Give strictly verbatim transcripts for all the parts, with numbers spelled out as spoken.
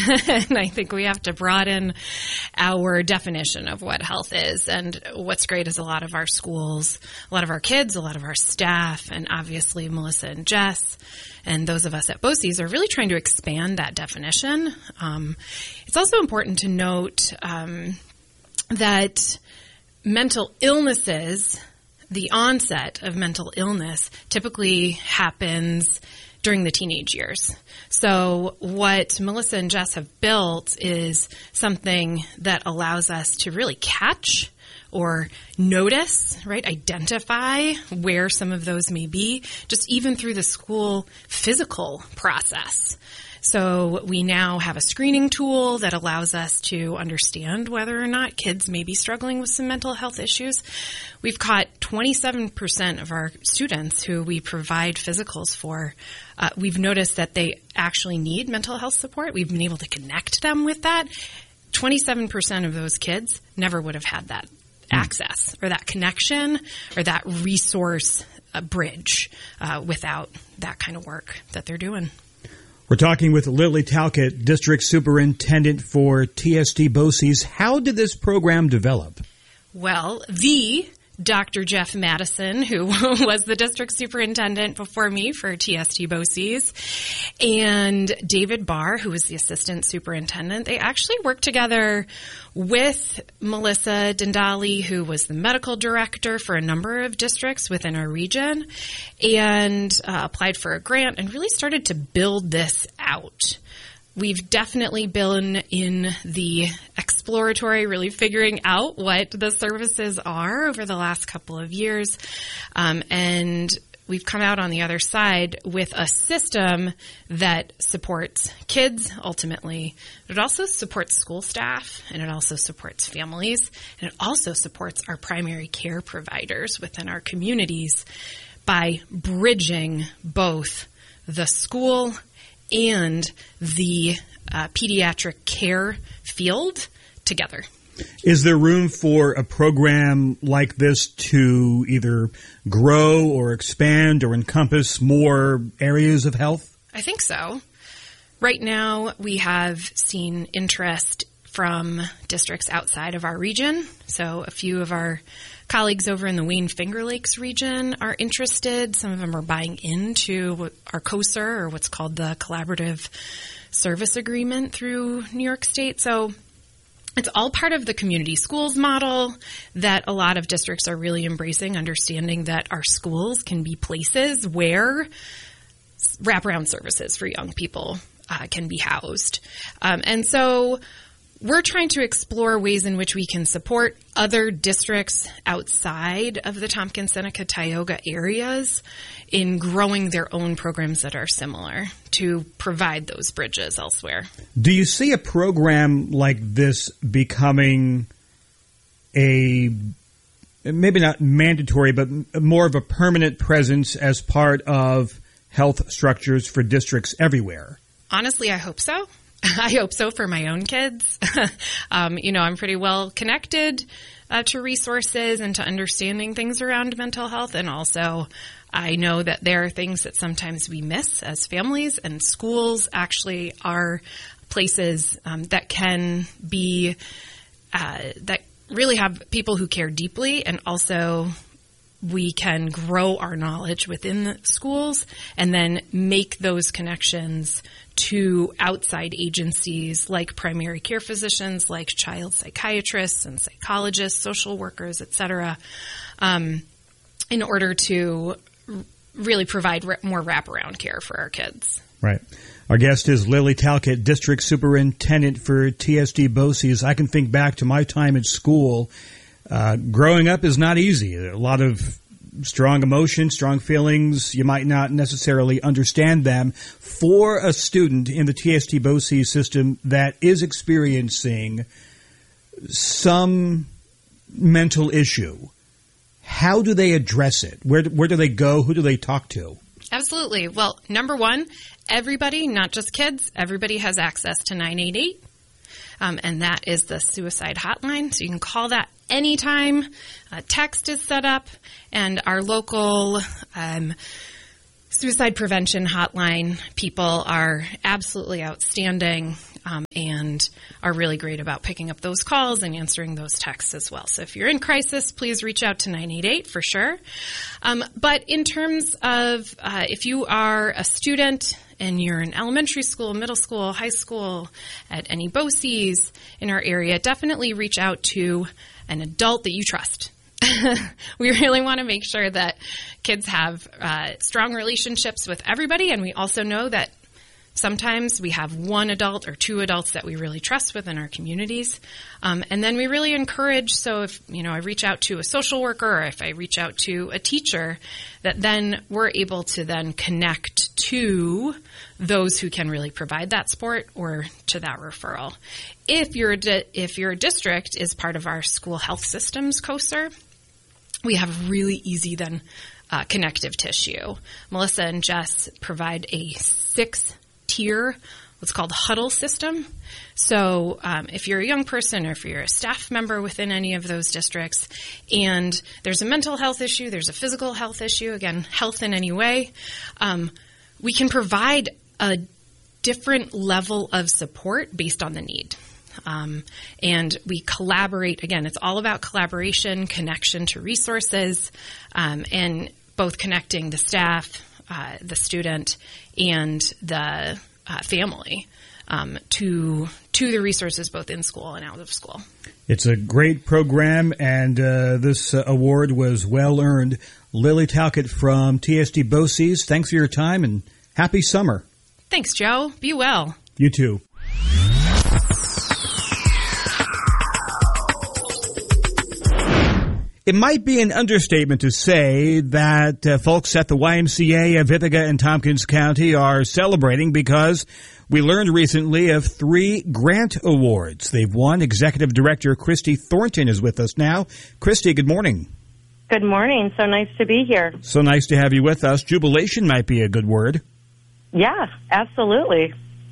And I think we have to broaden our definition of what health is. And what's great is a lot of our schools, a lot of our kids, a lot of our staff, and obviously Melissa and Jess, and those of us at BOCES are really trying to expand that definition. Um, it's also important to note um, that mental illnesses, the onset of mental illness, typically happens during the teenage years. So what Melissa and Jess have built is something that allows us to really catch or notice, right, identify where some of those may be, just even through the school physical process. So we now have a screening tool that allows us to understand whether or not kids may be struggling with some mental health issues. We've caught twenty-seven percent of our students who we provide physicals for. Uh, we've noticed that they actually need mental health support. We've been able to connect them with that. twenty-seven percent of those kids never would have had that access or that connection or that resource uh, bridge uh, without that kind of work that they're doing. We're talking with Lily Talcott, District Superintendent for T S D BOCES. How did this program develop? Well, the Doctor Jeff Madison, who was the district superintendent before me for T S D BOCES, and David Barr, who was the assistant superintendent, they actually worked together with Melissa Dendali, who was the medical director for a number of districts within our region, and uh, applied for a grant and really started to build this out. We've definitely been in the exploratory, really figuring out what the services are over the last couple of years. Um, and we've come out on the other side with a system that supports kids ultimately. It also supports school staff, and it also supports families, and it also supports our primary care providers within our communities by bridging both the school and the uh, pediatric care field together. Is there room for a program like this to either grow or expand or encompass more areas of health? I think so. Right now, we have seen interest from districts outside of our region. So a few of our colleagues over in the Wayne Finger Lakes region are interested. Some of them are buying into our COSER, or what's called the Collaborative Service Agreement through New York State. So it's all part of the community schools model that a lot of districts are really embracing, understanding that our schools can be places where wraparound services for young people uh, can be housed. Um, and so we're trying to explore ways in which we can support other districts outside of the Tompkins, Seneca, Tioga areas in growing their own programs that are similar to provide those bridges elsewhere. Do you see a program like this becoming a, maybe not mandatory, but more of a permanent presence as part of health structures for districts everywhere? Honestly, I hope so. I hope so for my own kids. um, you know, I'm pretty well connected uh, to resources and to understanding things around mental health. And also, I know that there are things that sometimes we miss as families, and schools actually are places um, that can be, uh, that really have people who care deeply, and also we can grow our knowledge within the schools and then make those connections to outside agencies like primary care physicians, like child psychiatrists and psychologists, social workers, et cetera, um, in order to r- really provide re- more wraparound care for our kids. Right. Our guest is Lily Talcott, District Superintendent for T S D BOCES. I can think back to my time at school. Uh, growing up is not easy. A lot of strong emotions, strong feelings. You might not necessarily understand them. For a student in the T S D BOCES system that is experiencing some mental issue, how do they address it? Where, where do they go? Who do they talk to? Absolutely. Well, number one, everybody, not just kids, everybody has access to nine eight eight. Um, and that is the suicide hotline. So you can call that anytime. Uh, text is set up, and our local um, suicide prevention hotline people are absolutely outstanding. um, and are really great about picking up those calls and answering those texts as well. So if you're in crisis, please reach out to nine eight eight for sure. Um, but in terms of uh, if you are a student and you're in elementary school, middle school, high school, at any B O C Es in our area, definitely reach out to an adult that you trust. We really want to make sure that kids have uh, strong relationships with everybody, and we also know that sometimes we have one adult or two adults that we really trust within our communities. Um, and then we really encourage, so if, you know, I reach out to a social worker or if I reach out to a teacher, that then we're able to then connect to those who can really provide that support or to that referral. If your di- if your district is part of our school health systems C O S R, we have really easy then uh, connective tissue. Melissa and Jess provide a six tier, what's called huddle system. So um, if you're a young person or if you're a staff member within any of those districts and there's a mental health issue, there's a physical health issue, again, health in any way, um, we can provide a different level of support based on the need. Um, and we collaborate. Again, it's all about collaboration, connection to resources, um, and both connecting the staff, uh, the student, and the uh, family um, to to the resources both in school and out of school. It's a great program, and uh, this uh, award was well earned. Lily Talcott from T S D B O C Es, thanks for your time and happy summer. Thanks, Joe. Be well. You too. It might be an understatement to say that uh, folks at the Y M C A of Ithaca and Tompkins County are celebrating because we learned recently of three grant awards they've won. Executive Director Christy Thornton is with us now. Christy, good morning. Good morning. So nice to be here. So nice to have you with us. Jubilation might be a good word. Yeah, absolutely.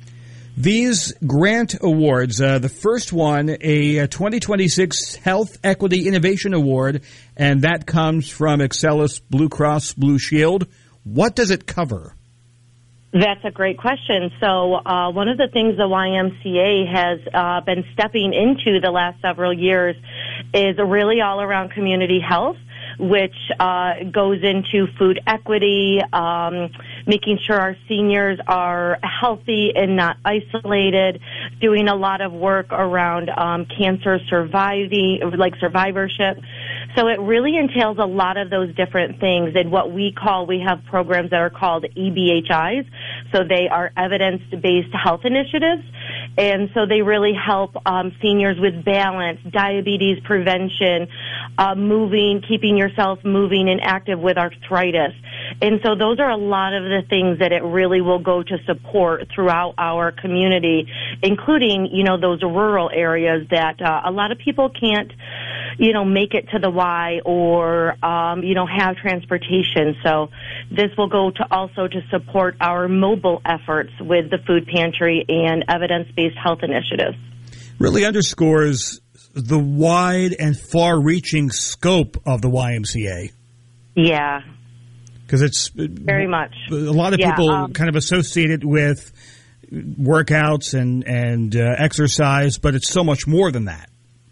These grant awards, uh, the first one, a twenty twenty-six Health Equity Innovation Award, and that comes from Excellus Blue Cross Blue Shield. What does it cover? That's a great question. So uh, one of the things the Y M C A has uh, been stepping into the last several years is really all around community health, which uh, goes into food equity, um, making sure our seniors are healthy and not isolated, doing a lot of work around um, cancer surviving, like survivorship. So it really entails a lot of those different things. And what we call, we have programs that are called E B H Is. So they are evidence-based health initiatives. And so they really help um, seniors with balance, diabetes prevention, uh, moving, keeping yourself moving and active with arthritis. And so those are a lot of the things that it really will go to support throughout our community, including, you know, those rural areas that uh, a lot of people can't, you know, make it to the Y or, um, you know, have transportation. So this will go to also to support our mobile efforts with the food pantry and evidence-based health initiatives. Really underscores the wide and far-reaching scope of the Y M C A. Yeah. Because it's very much a lot of yeah, people um, kind of associate it with workouts and and uh, exercise, but it's so much more than that.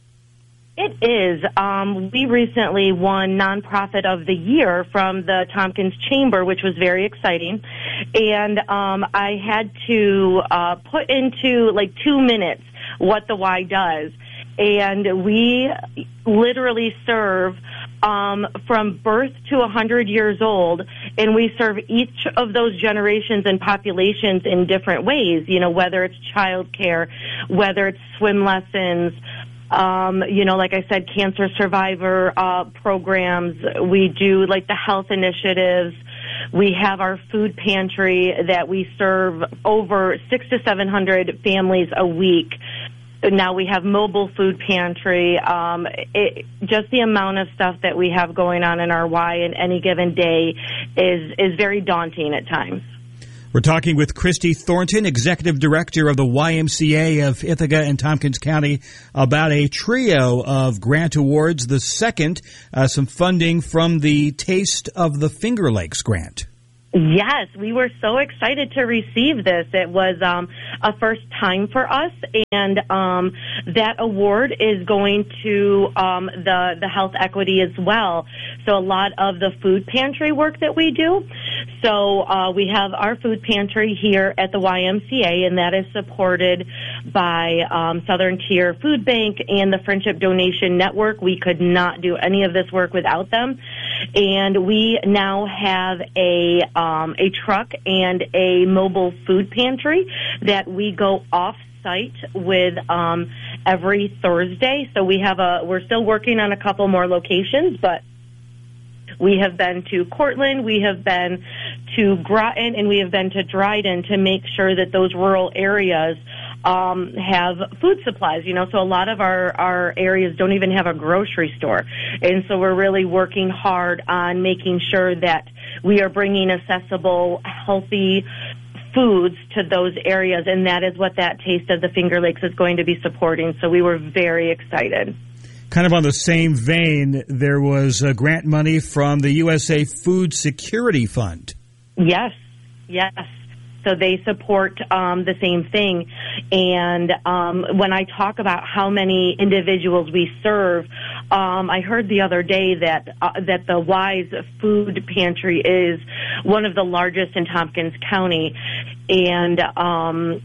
It is. Um, we recently won Nonprofit of the Year from the Tompkins Chamber, which was very exciting. And um, I had to uh, put into like two minutes what the Y does. And we literally serve um, from birth to one hundred years old, and we serve each of those generations and populations in different ways, you know, whether it's child care, whether it's swim lessons, Um, you know, like I said, cancer survivor uh, programs. We do like the health initiatives. We have our food pantry that we serve over six to seven hundred families a week. Now we have mobile food pantry. Um, it, just the amount of stuff that we have going on in our Y in any given day is is very daunting at times. We're talking with Christy Thornton, Executive Director of the Y M C A of Ithaca and Tompkins County, about a trio of grant awards. The second, uh, some funding from the Taste of the Finger Lakes grant. Yes, we were so excited to receive this. It was um, a first time for us, and um, that award is going to um, the the health equity as well. So a lot of the food pantry work that we do. So uh, we have our food pantry here at the Y M C A, and that is supported by um, Southern Tier Food Bank and the Friendship Donation Network. We could not do any of this work without them, and we now have a Um, a truck and a mobile food pantry that we go off site with um, every Thursday. So we have a we're still working on a couple more locations, but we have been to Cortland, we have been to Groton, and we have been to Dryden to make sure that those rural areas um, have food supplies. You know, so a lot of our, our areas don't even have a grocery store. And so we're really working hard on making sure that we are bringing accessible, healthy foods to those areas, and that is what that Taste of the Finger Lakes is going to be supporting. So we were very excited. Kind of on the same vein, there was uh, grant money from the U S A Food Security Fund. Yes, yes. So they support um, the same thing. And um, when I talk about how many individuals we serve, um, I heard the other day that uh, that the Wise Food Pantry is one of the largest in Tompkins County. And um,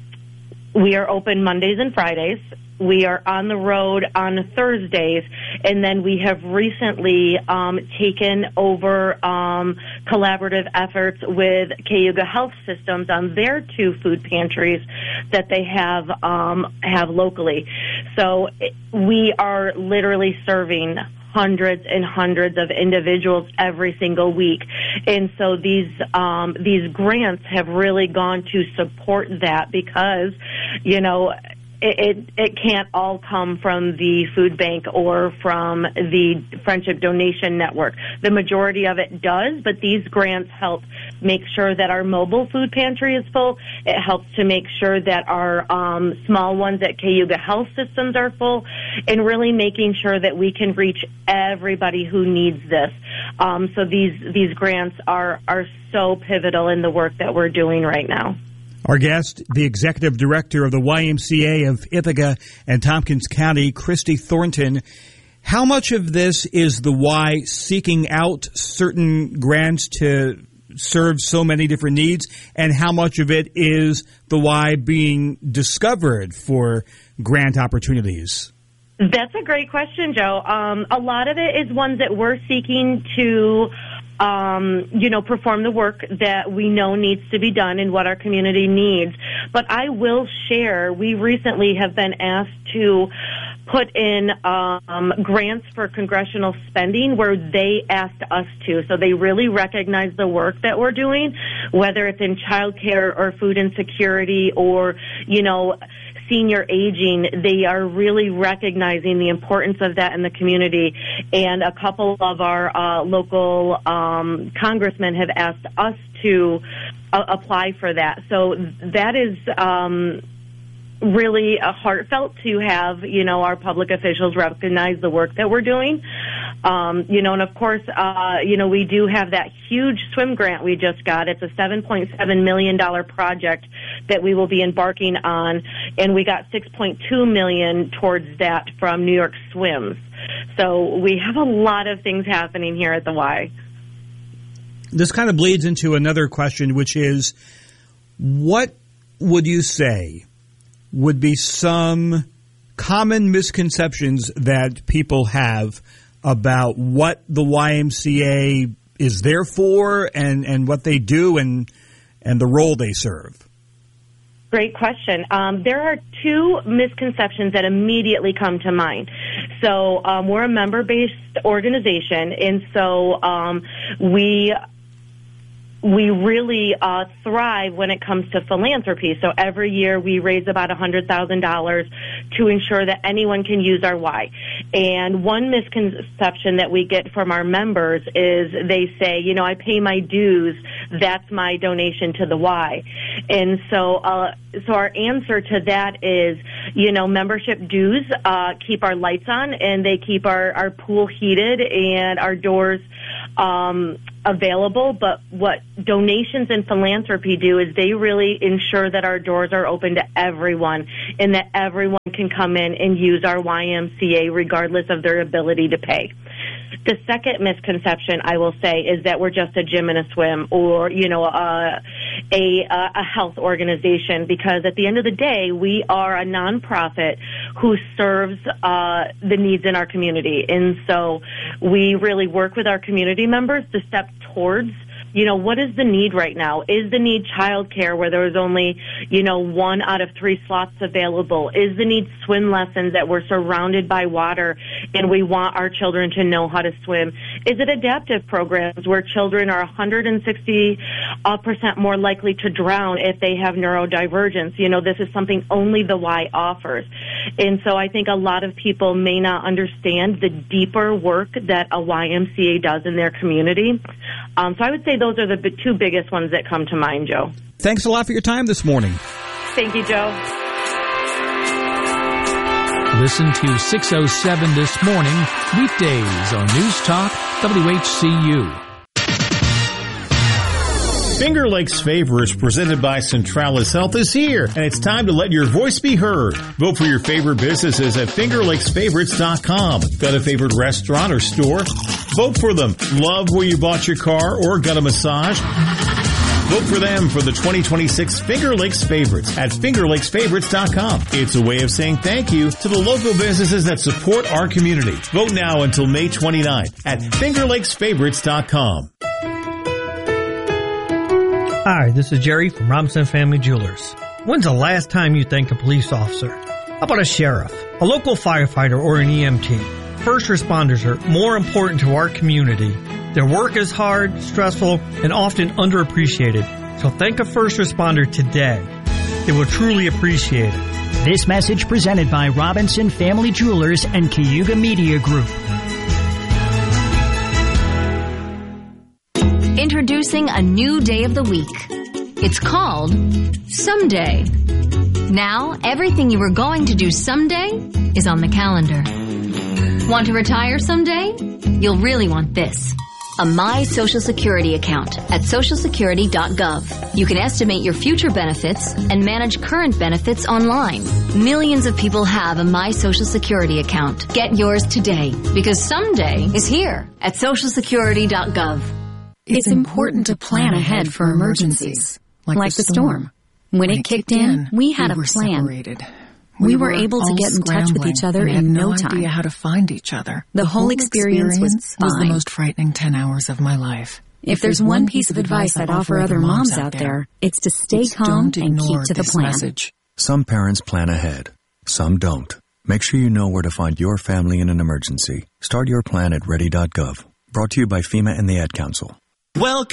we are open Mondays and Fridays. We are on the road on Thursdays, and then we have recently um, taken over um, collaborative efforts with Cayuga Health Systems on their two food pantries that they have um, have locally. So we are literally serving hundreds and hundreds of individuals every single week. And so these um, these grants have really gone to support that because, you know, It, it it can't all come from the food bank or from the Friendship Donation Network. The majority of it does, but these grants help make sure that our mobile food pantry is full. It helps to make sure that our um, small ones at Cayuga Health Systems are full, and really making sure that we can reach everybody who needs this. Um, so these these grants are are so pivotal in the work that we're doing right now. Our guest, the executive director of the Y M C A of Ithaca and Tompkins County, Christy Thornton. How much of this is the Y seeking out certain grants to serve so many different needs, and how much of it is the Y being discovered for grant opportunities? That's a great question, Joe. Um, a lot of it is ones that we're seeking to Um, you know, perform the work that we know needs to be done and what our community needs. But I will share, we recently have been asked to put in um, grants for congressional spending where they asked us to. So they really recognize the work that we're doing, whether it's in child care or food insecurity or, you know, senior aging. They are really recognizing the importance of that in the community. And a couple of our uh, local um, congressmen have asked us to uh, apply for that. So that is um, really a heartfelt to have, you know, our public officials recognize the work that we're doing. Um, you know, and of course, uh, you know, we do have that huge swim grant we just got. It's a seven point seven million dollars project that we will be embarking on, and we got six point two million dollars towards that from New York Swims. So we have a lot of things happening here at the Y. This kind of bleeds into another question, which is, what would you say would be some common misconceptions that people have about what the Y M C A is there for and, and what they do and and the role they serve? Great question. Um, there are two misconceptions that immediately come to mind. So um, we're a member-based organization, and so um, we we really uh, thrive when it comes to philanthropy. So every year we raise about one hundred thousand dollars to ensure that anyone can use our Y. And one misconception that we get from our members is they say, you know, I pay my dues, that's my donation to the Y. And so uh, so our answer to that is, you know, membership dues uh, keep our lights on, and they keep our, our pool heated and our doors um, available, but what donations and philanthropy do is they really ensure that our doors are open to everyone and that everyone can come in and use our Y M C A regardless of their ability to pay. The second misconception, I will say, is that we're just a gym and a swim or, you know, uh, a, a health organization, because at the end of the day, we are a nonprofit who serves uh, the needs in our community. And so we really work with our community members to step towards, you know, what is the need right now? Is the need childcare where there's only, you know, one out of three slots available? Is the need swim lessons that we're surrounded by water and we want our children to know how to swim? Is it adaptive programs where children are one hundred sixty percent more likely to drown if they have neurodivergence? You know, this is something only the Y offers. And so I think a lot of people may not understand the deeper work that a Y M C A does in their community. Um, so I would say those are the b- two biggest ones that come to mind, Joe. Thanks a lot for your time this morning. Thank you, Joe. Listen to six oh seven This Morning, weekdays on News Talk W H C U. Finger Lakes Favorites, presented by Centralis Health, is here, and it's time to let your voice be heard. Vote for your favorite businesses at finger lakes favorites dot com. Got a favorite restaurant or store? Vote for them. Love where you bought your car or got a massage? Vote for them for the twenty twenty-six Finger Lakes Favorites at finger lakes favorites dot com. It's a way of saying thank you to the local businesses that support our community. Vote now until May twenty-ninth at finger lakes favorites dot com. Hi, this is Jerry from Robinson Family Jewelers. When's the last time you thanked a police officer? How about a sheriff, a local firefighter, or an E M T? First responders are more important to our community. Their work is hard, stressful, and often underappreciated. So thank a first responder today. They will truly appreciate it. This message presented by Robinson Family Jewelers and Cayuga Media Group. Introducing a new day of the week. It's called Someday. Now, everything you were going to do someday is on the calendar. Want to retire someday? You'll really want this. A My Social Security account at social security dot gov. You can estimate your future benefits and manage current benefits online. Millions of people have a My Social Security account. Get yours today, because someday is here at social security dot gov. It's important to plan ahead for emergencies, like, like the storm. When, when it kicked in, we had we a plan. Separated. We, we were, were able to get in touch with each other in no time. Idea how to find each other. The, the whole, whole experience, experience was fine. was the most frightening ten hours of my life. If, if there's one piece of advice I'd offer other moms out there, it's to stay it's calm and keep to the plan. Message. Some parents plan ahead. Some don't. Make sure you know where to find your family in an emergency. Start your plan at ready dot gov. Brought to you by FEMA and the Ad Council. Welcome.